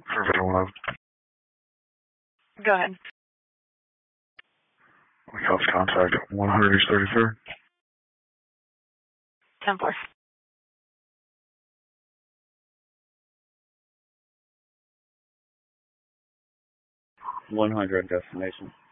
Perfect. Go ahead. We cops contact 100 East 33rd. 10-4. 100 destination.